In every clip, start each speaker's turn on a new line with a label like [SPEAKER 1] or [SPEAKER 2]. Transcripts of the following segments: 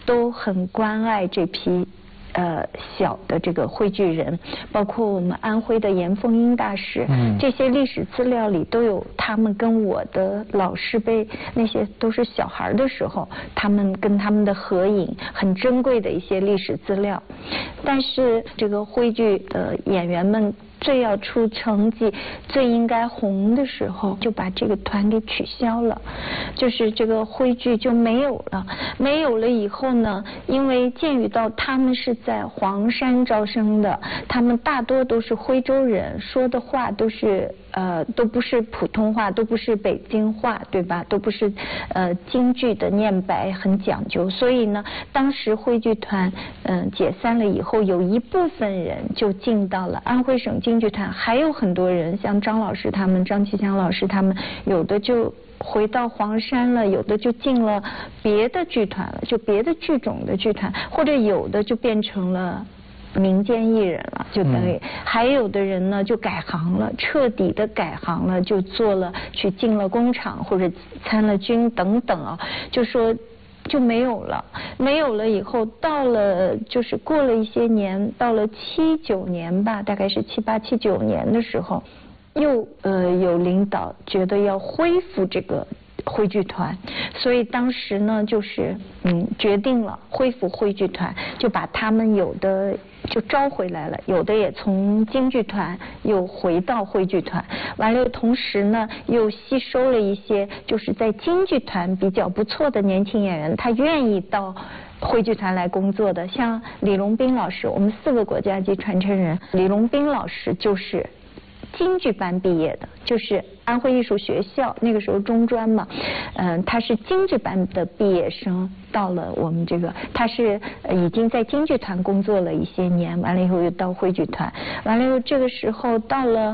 [SPEAKER 1] 都很关爱这批小的这个汇聚人，包括我们安徽的严凤英大使，这些历史资料里都有他们跟我的老师辈那些都是小孩的时候，他们跟他们的合影，很珍贵的一些历史资料。但是这个汇聚的演员们最要出成绩、最应该红的时候，就把这个团给取消了，就是这个徽剧就没有了。没有了以后呢，因为鉴于到他们是在黄山招生的，他们大多都是徽州人，说的话都是都不是普通话，都不是北京话，对吧？都不是京剧的念白很讲究，所以呢，当时徽剧团解散了以后，有一部分人就进到了安徽省京剧团，还有很多人像张老师他们、张其祥老师他们，有的就回到黄山了，有的就进了别的剧团了，就别的剧种的剧团，或者有的就变成了民间艺人了，就等于还有的人呢就改行了，彻底的改行了，就做了去进了工厂或者参了军等等啊，就说就没有了。没有了以后，到了就是过了一些年，到了79年吧，大概是78、79年的时候，又有领导觉得要恢复这个徽剧团，所以当时呢就是决定了恢复徽剧团，就把他们有的就招回来了，有的也从京剧团又回到徽剧团，完了同时呢又吸收了一些就是在京剧团比较不错的年轻演员，他愿意到徽剧团来工作的，像李龙斌老师，我们4个国家级传承人，李龙斌老师就是京剧班毕业的，就是安徽艺术学校那个时候中专嘛，他是京剧班的毕业生，到了我们这个，他是已经在京剧团工作了一些年，完了以后又到徽剧团，完了以后这个时候到了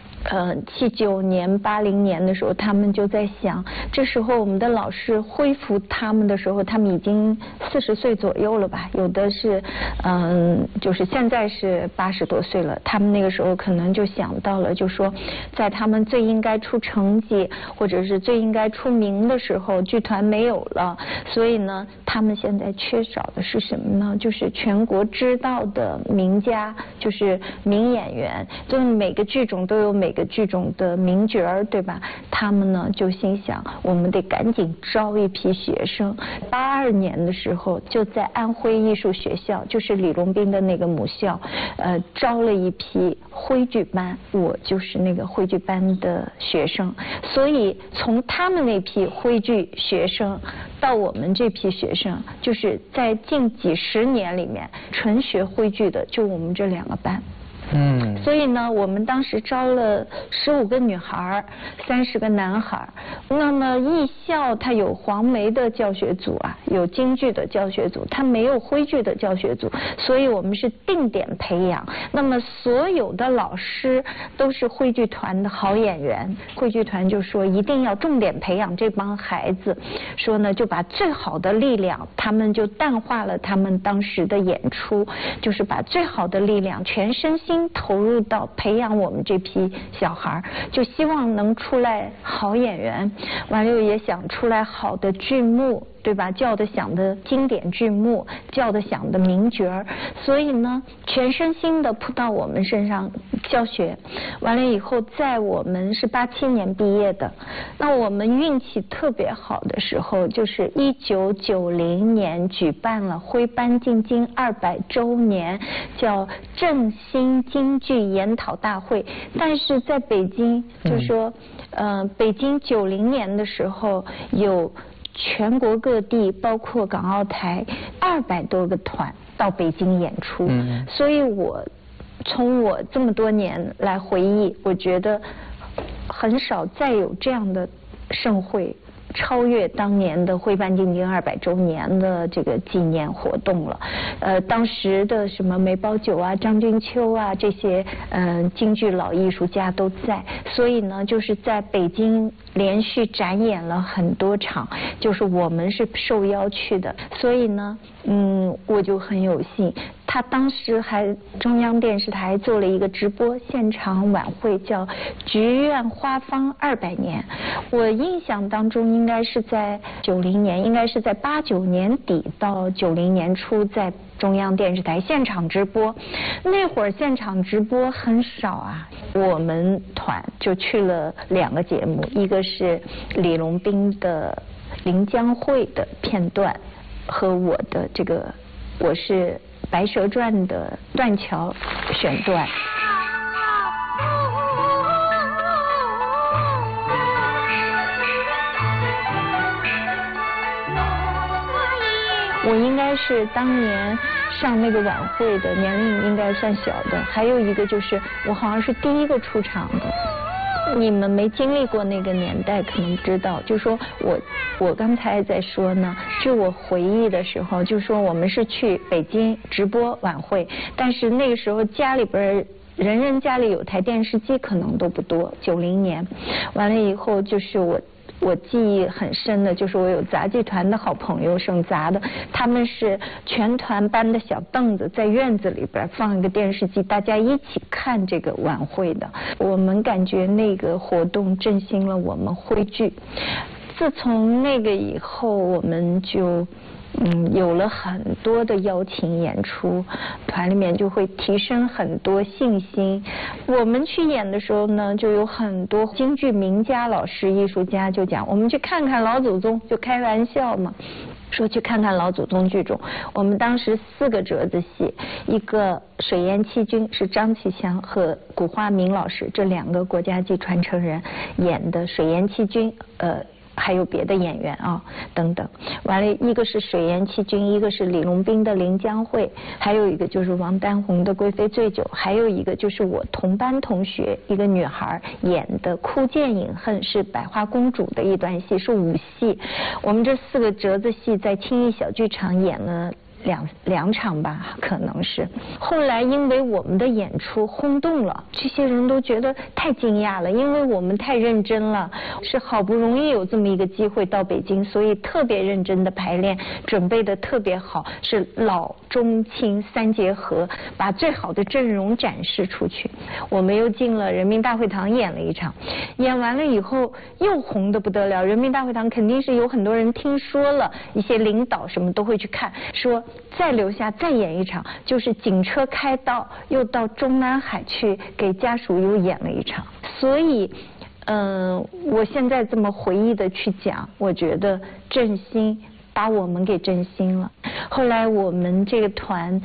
[SPEAKER 1] 79年、80年的时候，他们就在想，这时候我们的老师恢复他们的时候，他们已经40岁左右了吧，有的是就是现在是80多岁了，他们那个时候可能就想到了，就说在他们最应该出成绩或者是最应该出名的时候，剧团没有了，所以呢，他们现在缺少的是什么呢？就是全国知道的名家，就是名演员，就是每个剧种都有每个剧种的名角儿，对吧？他们呢就心想，我们得赶紧招一批学生。82年的时候，就在安徽艺术学校，就是李龙斌的那个母校，招了一批徽剧班，我就是那个徽剧班的学生。所以从他们那批徽剧学生到我们这批学生，就是在近几10年里面，纯学徽剧的就我们这2个班。所以呢，我们当时招了15个女孩，30个男孩。那么艺校它有黄梅的教学组啊，有京剧的教学组，它没有徽剧的教学组，所以我们是定点培养。那么所有的老师都是徽剧团的好演员，徽剧团就说一定要重点培养这帮孩子，说呢就把最好的力量，他们就淡化了他们当时的演出，就是把最好的力量全身心投入到培养我们这批小孩，就希望能出来好演员，完了也想出来好的剧目，对吧？叫得响的经典剧目，叫得响的名角儿，所以呢，全身心的扑到我们身上教学。完了以后，在我们是87年毕业的，那我们运气特别好的时候，就是1990年举办了徽班进京200周年，叫振兴京剧研讨大会。但是在北京，就说北京90年的时候有全国各地，包括港澳台200多个团到北京演出，所以从我这么多年来回忆，我觉得很少再有这样的盛会超越当年的徽班进京200周年的这个纪念活动了。当时的什么梅葆玖啊、张君秋啊这些京剧老艺术家都在，所以呢，就是在北京连续展演了很多场，就是我们是受邀去的，所以呢，我就很有幸。 他当时还中央电视台做了一个直播现场晚会，叫菊院花芳200年。我印象当中应该是在90年，应该是在89年底到90年初，在中央电视台现场直播。那会儿现场直播很少啊，我们团就去了2个节目，一个是李龙斌的临江会的片段，和我的这个我是白蛇传的断桥选段。我应该是当年上那个晚会的，年龄应该算小的。还有一个就是我好像是第1个出场的。你们没经历过那个年代，可能不知道。就说我刚才在说呢，据我回忆的时候，就说我们是去北京直播晚会，但是那个时候家里边人人家里有台电视机可能都不多。90年完了以后，就是我记忆很深的就是我有杂技团的好朋友，省杂的，他们是全团搬的小凳子，在院子里边放一个电视机，大家一起看这个晚会的。我们感觉那个活动振兴了我们徽剧。自从那个以后，我们就有了很多的邀请演出，团里面就会提升很多信心。我们去演的时候呢，就有很多京剧名家老师艺术家就讲，我们去看看老祖宗，就开玩笑嘛，说去看看老祖宗剧种。我们当时4个折子戏，一个水淹七军是张启祥和古花明老师这2个国家级传承人演的水淹七军，还有别的演员啊等等。完了，一个是水淹七军，一个是李龙斌的临江会，还有一个就是王丹红的贵妃醉酒，还有一个就是我同班同学一个女孩演的哭剑饮恨，是百花公主的一段戏，是武戏。我们这4个折子戏在青艺小剧场演了两场吧，可能是。后来因为我们的演出轰动了，这些人都觉得太惊讶了，因为我们太认真了，是好不容易有这么一个机会到北京，所以特别认真的排练，准备的特别好，是老中青3结合，把最好的阵容展示出去。我们又进了人民大会堂演了一场，演完了以后又红得不得了。人民大会堂肯定是有很多人听说了，一些领导什么都会去看，说再留下再演一场，就是警车开道，又到中南海去给家属又演了一场。所以我现在这么回忆的去讲，我觉得振兴把我们给振兴了。后来我们这个团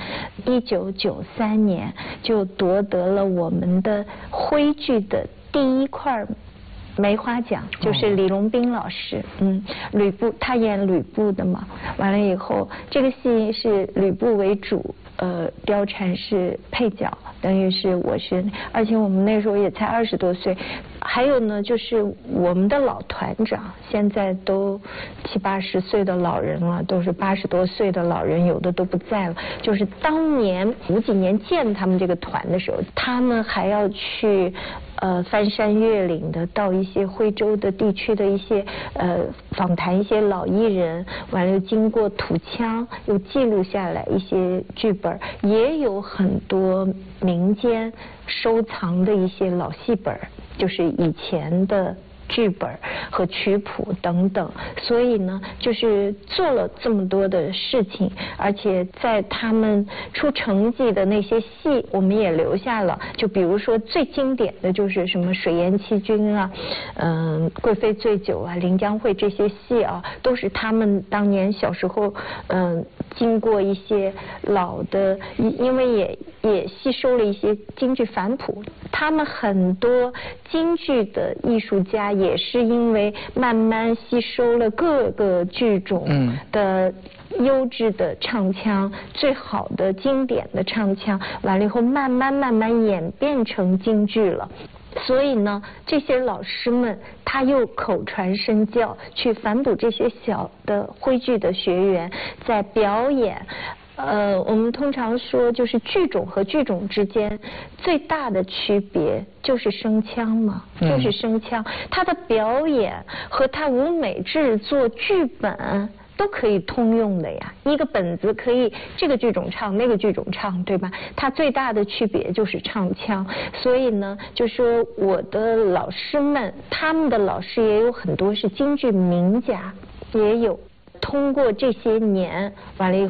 [SPEAKER 1] 1993年就夺得了我们的徽剧的第1块梅花奖，就是李龙斌老师，吕布，他演吕布的嘛。完了以后，这个戏是吕布为主，貂蝉是配角，等于是我是，而且我们那时候也才20多岁。还有呢，就是我们的老团长，现在都70、80岁的老人了，都是80多岁的老人，有的都不在了。就是当年50几年建他们这个团的时候，他们还要去翻山越岭的到一些徽州的地区的一些访谈一些老艺人，完了又经过土腔又记录下来一些剧本，也有很多民间收藏的一些老戏本，就是以前的剧本和曲谱等等。所以呢，就是做了这么多的事情，而且在他们出成绩的那些戏我们也留下了。就比如说最经典的就是什么水淹七军啊，贵妃醉酒啊，临江会这些戏啊，都是他们当年小时候经过一些老的，因为也吸收了一些京剧反谱。他们很多京剧的艺术家也是因为慢慢吸收了各个剧种的优质的唱腔，最好的经典的唱腔，完了以后慢慢演变成京剧了。所以呢，这些老师们他又口传身教，去反哺这些小的徽剧的学员，在表演。我们通常说，就是剧种和剧种之间最大的区别就是声腔嘛，就是声腔。他的表演和他舞美制作剧本都可以通用的呀，一个本子可以这个剧种唱，那个剧种唱，对吧？它最大的区别就是唱腔。所以呢，就说我的老师们，他们的老师也有很多是京剧名家，也有。通过这些年完了以